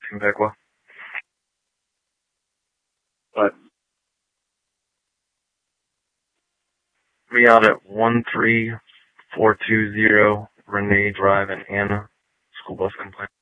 Temecula. But be out at 13420 Renee Drive in Anna. School bus complaint.